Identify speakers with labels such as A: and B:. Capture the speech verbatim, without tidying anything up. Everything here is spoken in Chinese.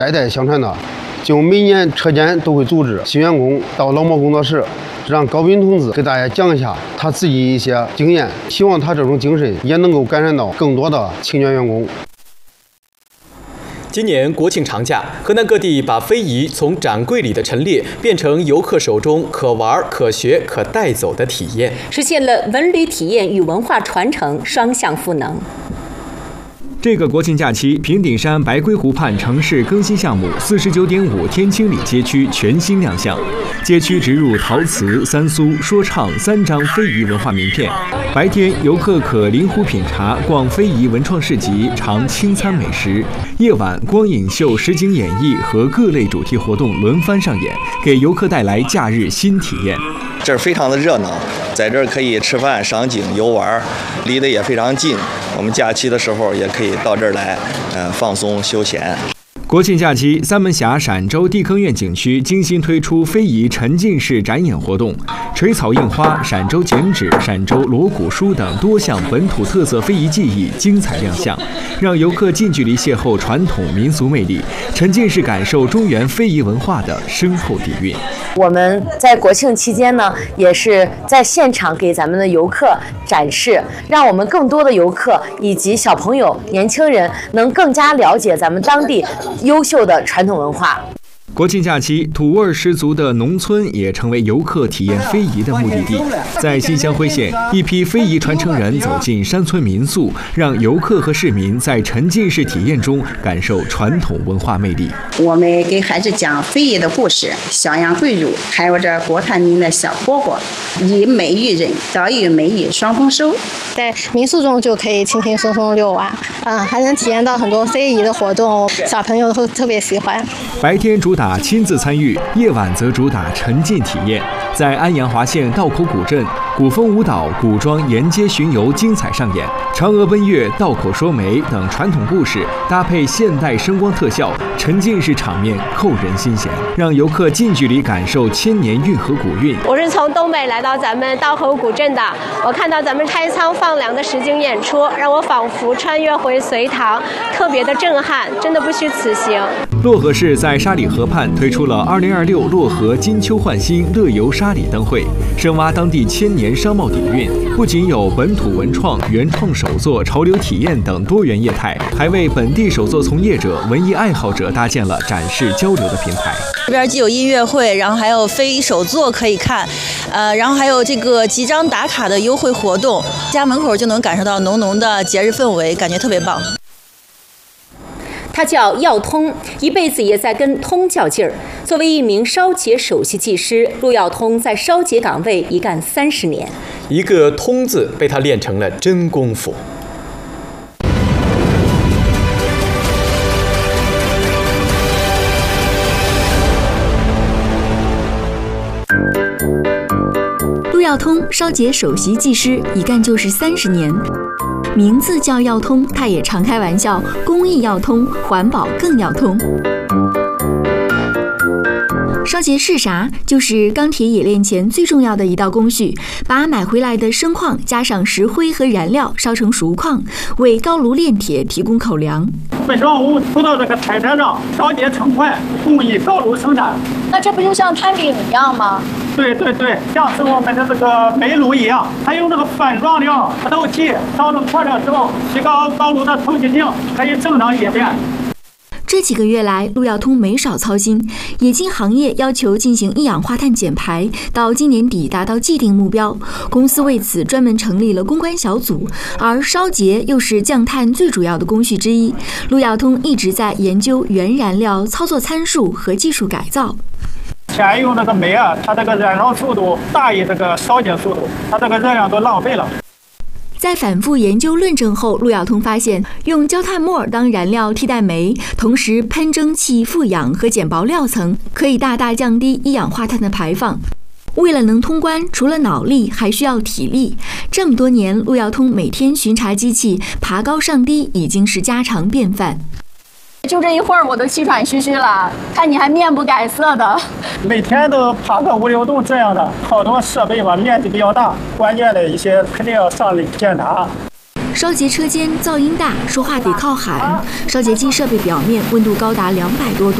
A: 代代相传的，就每年车间都会组织新员工到劳模工作室，让高斌同志给大家讲一下他自己一些经验，希望他这种精神也能够感染到更多的清洁员工。
B: 今年国庆长假，河南各地把非遗从展柜里的陈列变成游客手中可玩、可学、可带走的体验，
C: 实现了文旅体验与文化传承双向赋能。
D: 这个国庆假期，平顶山白龟湖畔城市更新项目四十九点五天清里街区全新亮相，街区植入陶瓷、三苏、说唱三张非遗文化名片。白天，游客可临湖品茶、逛非遗文创市集、尝清餐美食；夜晚，光影秀、实景演绎和各类主题活动轮番上演，给游客带来假日新体验。
E: 这儿非常的热闹，在这儿可以吃饭、赏景、游玩，离得也非常近。我们假期的时候也可以到这儿来，呃，放松休闲。
D: 国庆假期，三门峡陕州地坑院景区精心推出非遗沉浸式展演活动，垂草印花、陕州剪纸、陕州锣鼓书等多项本土特色非遗技艺精彩亮相，让游客近距离邂逅传统民俗魅力，沉浸式感受中原非遗文化的深厚底蕴。
F: 我们在国庆期间呢，也是在现场给咱们的游客展示，让我们更多的游客以及小朋友、年轻人能更加了解咱们当地优秀的传统文化。
D: 国庆假期，土味十足的农村也成为游客体验非遗的目的地。在新乡辉县，一批非遗传承人走进山村民宿，让游客和市民在沉浸式体验中感受传统文化魅力。
G: 我们给孩子讲非遗的故事，小羊跪乳，还有这国泰民的小蝈蝈，以美育人，教育美育双丰收。
H: 在民宿中就可以轻轻松松遛弯，嗯，还能体验到很多非遗的活动，小朋友会特别喜欢。
D: 白天主打亲自参与，夜晚则主打沉浸体验。在安阳华县道口古镇，古风舞蹈、古装沿街巡游精彩上演，嫦娥奔月、道口说媒等传统故事搭配现代声光特效，沉浸式场面扣人心弦，让游客近距离感受千年运河古韵。
I: 我是从东北来到咱们道口古镇的，我看到咱们开仓放粮的实景演出，让我仿佛穿越回隋唐，特别的震撼，真的不虚此行。
D: 漯河市在沙里河畔推出了二零二六漯河金秋焕新乐游沙里灯会，深挖当地千年商贸底蕴，不仅有本土文创、原创手作、潮流体验等多元业态，还为本地手作从业者、文艺爱好者搭建了展示交流的平台。
J: 这边既有音乐会，然后还有非遗手作可以看，呃，然后还有这个集章打卡的优惠活动，家门口就能感受到浓浓的节日氛围，感觉特别棒。
C: 他叫耀通，一辈子也在跟通较劲儿。作为一名烧结首席技师，陆耀通在烧结岗位一干三十年，
B: 一个“通”字被他练成了真功夫。
K: 陆耀通烧结首席技师，一干就是三十年。名字叫耀通，他也常开玩笑，公益要通，环保更要通。烧结是啥？就是钢铁冶炼前最重要的一道工序，把买回来的生矿加上石灰和燃料烧成熟矿，为高炉炼铁提供口粮。
L: 粉状物涂到这个台车上，烧结成块，供以高炉生产。
M: 那这不就像摊饼一样吗？
L: 对对对，像是我们的这个煤炉一样，它用这个粉状料透气，烧成块了之后，提高高炉的透气性，可以正常冶炼。
K: 这几个月来，陆耀通没少操心。冶金行业要求进行一氧化碳减排，到今年底达到既定目标。公司为此专门成立了公关小组，而烧结又是降碳最主要的工序之一。陆耀通一直在研究原燃料、操作参数和技术改造。
L: 前用这个煤啊，它这个燃烧速度大于这个烧结速度，它这个热量都浪费了。
K: 在反复研究论证后，陆耀通发现，用焦炭末当燃料替代煤，同时喷蒸汽富氧和减薄料层，可以大大降低一氧化碳的排放。为了能通关，除了脑力，还需要体力。这么多年，陆耀通每天巡查机器、爬高上低已经是家常便饭。
M: 就这一会儿我都气喘吁吁了，看你还面不改色的。
L: 每天都爬个五六栋这样的，好多设备吧，面积比较大，关键的一些肯定要上里检查。
K: 烧结车间噪音大，说话得靠喊。烧结机设备表面温度高达两百多度。